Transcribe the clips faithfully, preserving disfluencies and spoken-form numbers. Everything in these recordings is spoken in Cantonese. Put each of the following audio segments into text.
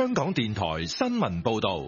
香港電台新聞報道。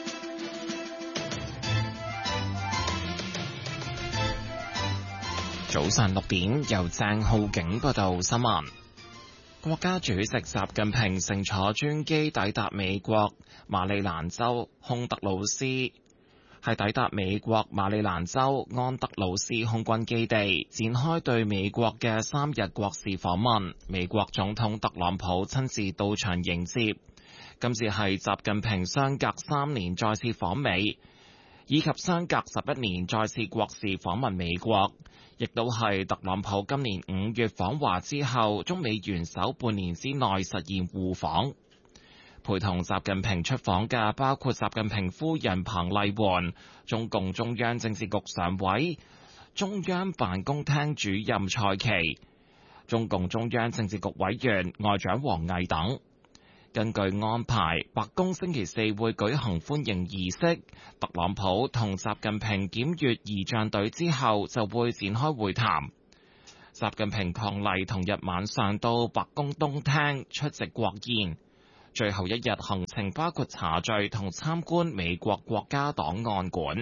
早上六點，由鄭浩景報道新聞。國家主席習近平乘坐專機抵達美國馬里蘭州康特魯斯，係抵達美國馬里蘭州安德魯斯空軍基地，展開對美國嘅三日國事訪問。美國總統特朗普親自到場迎接。今次係習近平相隔三年再次訪美，以及相隔十一年再次國事訪問美國。亦都係特朗普今年五月訪華之後，中美元首半年之內實現互訪。陪同習近平出訪嘅包括習近平夫人彭麗媛、中共中央政治局常委、中央辦公廳主任蔡奇、中共中央政治局委員外長王毅等。根據安排，白宮星期四會舉行歡迎儀式，特朗普同習近平檢閱儀仗隊之後，就會展開會談。習近平伉儷同日晚上到白宮東廳出席國宴，最後一日行程包括茶敘同參觀美國國家檔案館。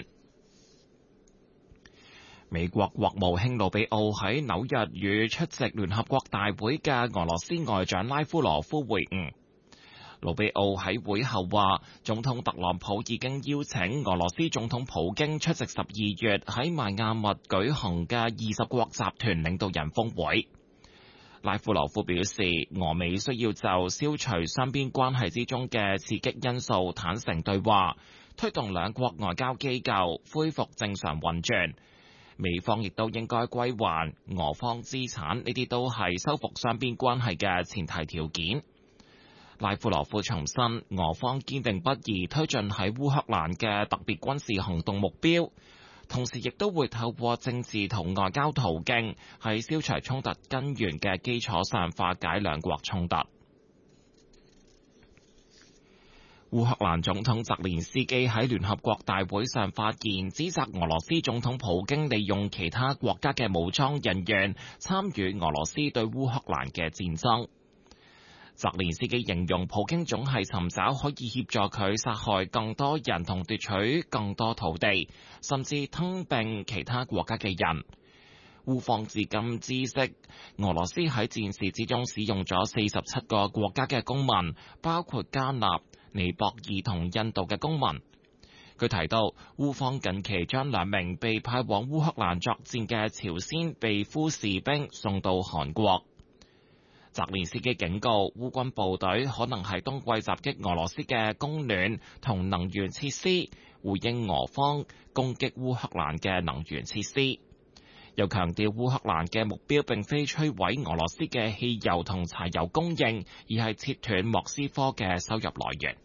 美國國務卿魯比奧喺紐約與出席聯合國大會嘅俄羅斯外長拉夫羅夫會晤。魯比奧喺會後話，總統特朗普已經邀請俄羅斯總統普京出席十二月喺邁阿密舉行嘅二十國集團領導人峰會。拉夫羅夫表示，俄美需要就消除雙邊關係之中嘅刺激因素坦誠對話，推動兩國外交機構恢復正常運轉。美方亦都應該歸還俄方資產，呢啲都係修復雙邊關係嘅前提條件。拉夫羅夫重申，俄方堅定不移推進喺烏克蘭嘅特別軍事行動目標，同時亦都會透過政治同外交途徑，喺消除衝突根源嘅基礎上化解兩國衝突。烏克蘭總統澤連斯基喺聯合國大會上發言，指責俄羅斯總統普京利用其他國家嘅武裝人員參與俄羅斯對烏克蘭嘅戰爭。澤連斯基形容普京總係尋找可以協助佢殺害更多人同奪取更多土地，甚至吞併其他國家嘅人。烏方至今知悉，俄羅斯喺戰事之中使用咗四十七個國家嘅公民，包括加納、尼泊爾同印度嘅公民。佢提到，烏方近期將兩名被派往烏克蘭作戰嘅朝鮮被俘士兵送到韓國。澤連斯基警告，烏軍部隊可能喺冬季襲擊俄羅斯嘅供暖同能源設施，回應俄方攻擊烏克蘭嘅能源設施。又強調烏克蘭嘅目標並非摧毀俄羅斯嘅汽油同柴油供應，而係切斷莫斯科嘅收入來源。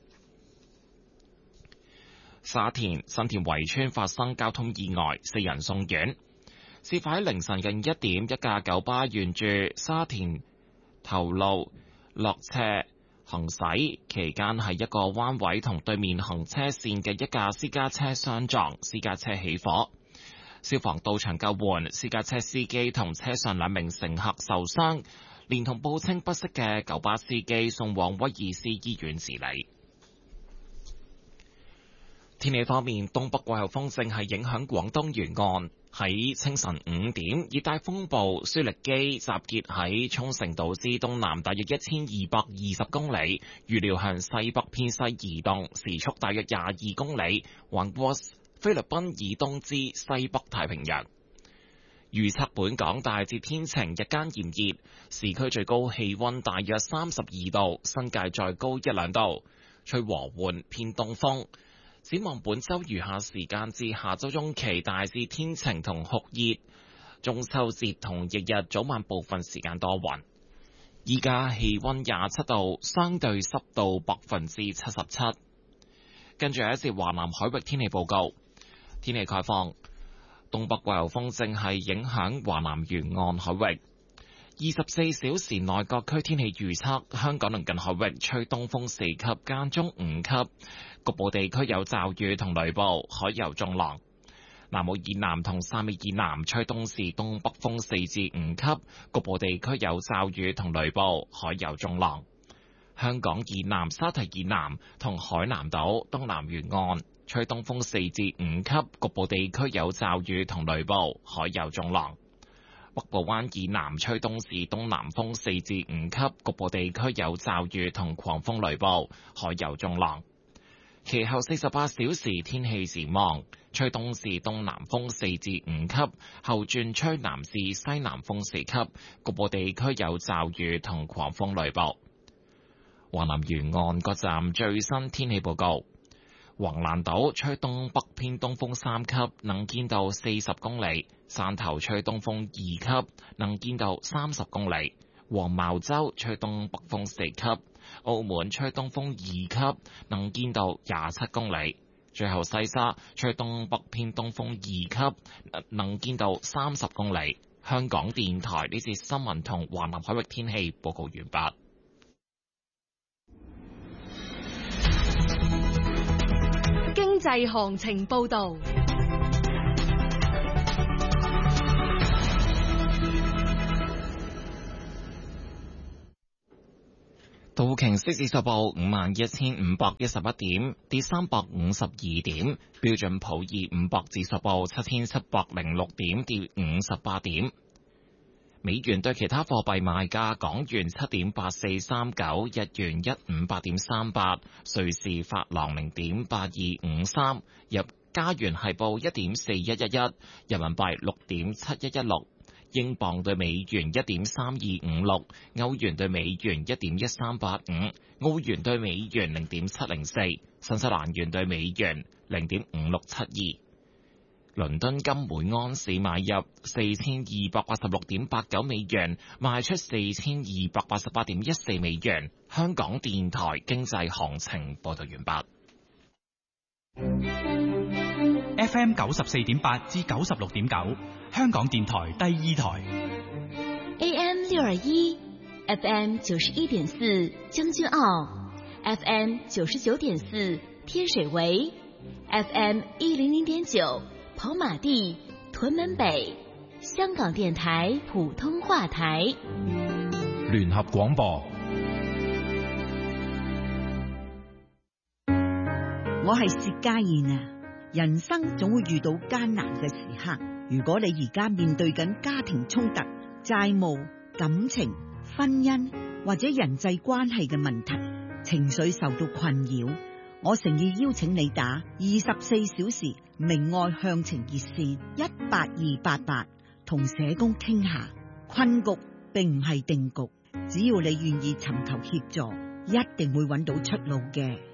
沙田新田圍村發生交通意外，四人送院。事發喺凌晨近一點，一架九巴沿住沙田頭路落斜行駛期間，係一個彎位同對面行車線嘅一架私家車相撞，私家車起火。消防到場救援，私家車司機同車上兩名乘客受傷，連同報稱不適嘅九巴司機送往威爾斯醫院治理。天氣方面，東北季候風正係影響廣東沿岸。喺清晨五點，熱帶風暴舒力基集結喺沖繩島之東南，大約一千二百二十公里，預料向西北偏西移動，時速大約廿二公里，橫過菲律賓以東之西北太平洋。預測本港大致天晴，日間炎熱，市區最高氣溫大約三十二度，新界再高一兩度，吹和緩偏東風。展望本周餘下時間至下周中期，大致天晴同酷熱，中秋節同翌日早晚部分時間多雲。依家氣溫廿七度，相對濕度百分之七十七。跟住有一節華南海域天氣報告，天氣概況，東北季候風正係影響華南沿岸海域。二十四小時內各區天氣預測，香港鄰近海域吹東風四級，間中五級，局部地區有驟雨同雷暴，海有中浪。南澳以南同汕尾以南吹東至東北風四至五級，局部地區有驟雨同雷暴，海有中浪。 香港以南、沙堤以南同海南島東南沿岸吹東風四至五級，局部地區有驟雨同雷暴，海有中浪。北部灣以南吹東至東南風四至五級，局部地區有驟雨同狂風雷暴，海有中浪。其後四十八小時天氣展望，吹東至東南風四至五級，後轉吹南至西南風四級，局部地區有驟雨同狂風雷暴。華南沿岸各站最新天氣報告。橫瀾島吹東北偏東風三級，能見度四十公里；汕頭吹東風二級，能見度三十公里；黃茅洲吹東北風四級；澳門吹東風二級，能見度廿七公里；最後西沙吹東北偏東風二級，能見度三十公里。香港電台呢節新聞同華南海域天氣報告完畢。 經濟行情報道。 道瓊斯指數報五萬一千五百一十一點，跌三百五十二點。標準普爾五百指數報七千七百零六點，跌五十八點。美元對其他貨幣賣價：港元七點八四三九，日元一五八點三八，瑞士法郎零點八二五三，入加元係報一點四一一一，人民幣六點七一一六，英鎊對美元一點三二五六，歐元對美元一點一三八五，澳元對美元零點七零四，新西蘭元對美元零點五六七二。倫敦金每安士買入四千二百八十六點八九美元，賣出四千二百八十八點一四美元。香港電台經濟行情報道完畢。F M 九十四點八至九十六點九，香港電台第二台。 A M 六二一 ，F M 九十一點四將軍澳 ，F M 九十九點四天水圍 ，F M 一零零點九。跑馬地、屯門北，香港電台普通話台。 聯合廣播。 我係薛家燕啊！人生總會遇到艱難嘅時刻，如果你而家面對緊家庭衝突、債務、感情、婚姻或者人際關係嘅問題，情緒受到困擾，我誠意邀請你打二十四小時明愛向晴熱線一八二八八，同社工傾下。困局並唔係定局，只要你願意尋求協助，一定會揾到出路嘅。